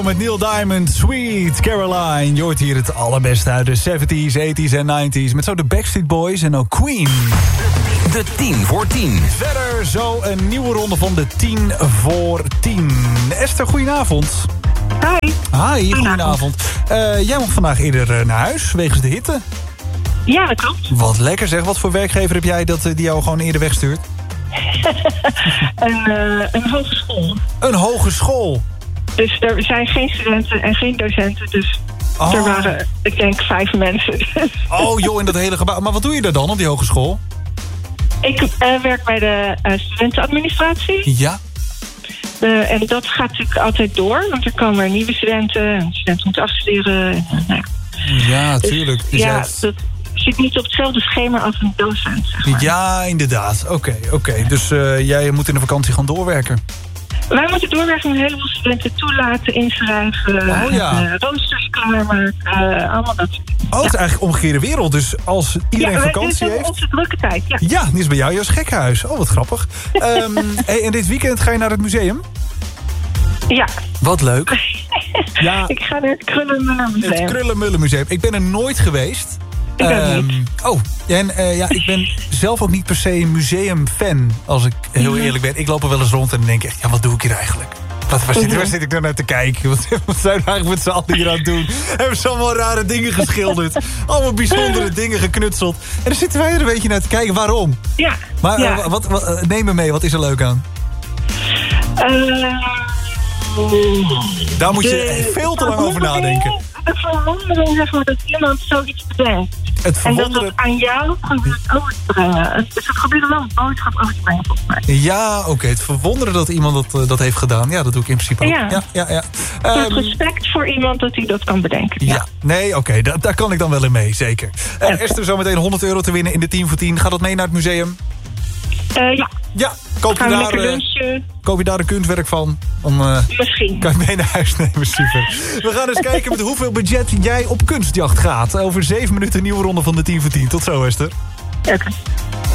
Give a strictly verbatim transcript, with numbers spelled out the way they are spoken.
Met Neil Diamond, Sweet Caroline. Je hoort hier het allerbeste uit de zeventies, tachtiger en negentiger. Met zo de Backstreet Boys en ook Queen. De tien voor tien. Verder zo een nieuwe ronde van de tien voor tien. Esther, goedenavond. Hi. Hi, goedenavond. Uh, jij mocht vandaag eerder uh, naar huis, wegens de hitte. Ja, dat klopt. Wat lekker zeg. Wat voor werkgever heb jij dat uh, die jou gewoon eerder wegstuurt? een, uh, een hogeschool. Een hogeschool? Dus er zijn geen studenten en geen docenten. Dus oh. er waren, ik denk, vijf mensen. Oh joh, in dat hele gebouw. Maar wat doe je daar dan op die hogeschool? Ik uh, werk bij de uh, studentenadministratie. Ja. Uh, en dat gaat natuurlijk altijd door. Want er komen er nieuwe studenten. En studenten moeten afstuderen. En, uh, nou ja, tuurlijk. Dus, ja, dat zit niet op hetzelfde schema als een docent. Zeg maar. Ja, inderdaad. Oké, okay, oké. Okay. Dus uh, jij moet in de vakantie gaan doorwerken. Wij moeten doorwerken met een heleboel studenten toelaten, inschrijven, oh, ja. uh, roosters klaarmaken, uh, allemaal dat soort dingen. Oh, het is eigenlijk omgekeerde wereld. Dus als iedereen ja, vakantie dit is heeft... onze drukke tijd, ja. Ja, dit is bij jou juist gekhuis. Oh, wat grappig. um, hey, en dit weekend ga je naar het museum? Ja. Wat leuk. Ja. Ik ga naar het Krullenmuller Museum. Het Krullenmuller Museum. Ik ben er nooit geweest. Ik ben um, niet. Oh, en uh, ja, ik ben zelf ook niet per se een museumfan, als ik heel eerlijk ben. Ik loop er wel eens rond en dan denk ik echt, ja, wat doe ik hier eigenlijk? Wat, waar, zit, waar zit ik nou naar te kijken? Wat, wat zijn we eigenlijk met z'n allen hier aan het doen? Hebben ze allemaal rare dingen geschilderd? Allemaal bijzondere dingen geknutseld. En dan zitten wij er een beetje naar te kijken. Waarom? Ja. Maar ja. Uh, wat, wat, uh, neem me mee, wat is er leuk aan? Uh, Daar moet je de, veel te lang over nadenken. De verwondering, zeg maar, dat iemand zoiets bedenkt. Het verwonderen... En dat het aan jou gebeurt over te brengen. Dus het gebeurt wel een boodschap over te brengen, volgens mij. Ja, oké. Okay. Het verwonderen dat iemand dat, uh, dat heeft gedaan. Ja, dat doe ik in principe ook. Ja. Ja, ja, ja. Um, het respect voor iemand dat hij dat kan bedenken. Ja, ja. nee, oké. Okay. Da- daar kan ik dan wel in mee, zeker. Uh, okay. Esther, zometeen honderd euro te winnen in de tien voor tien. Gaat dat mee naar het museum? Uh, ja. Ja, koop je, daar, uh, koop je daar een kunstwerk van? Om, uh, Misschien. Kan je mee naar huis nemen, super. We gaan eens kijken met hoeveel budget jij op kunstjacht gaat. Over zeven minuten een nieuwe ronde van de tien voor tien. Tot zo, Esther. Oké. Okay.